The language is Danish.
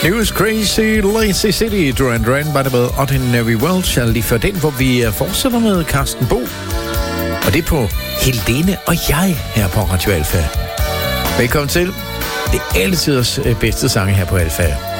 News Crazy Lazy City, Duran Duran, by the Ordinary World, lige før den, hvor vi fortsætter med Carsten Bo. Og det er på Helene og jeg her på Radio Alfa. Velkommen til. Det er alle tiders bedste sange her på Alfa.